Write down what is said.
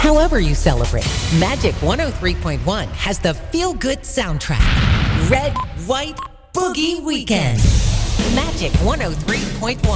However you celebrate, Magic 103.1 has the feel-good soundtrack. Red, White, Boogie Weekend. Magic 103.1.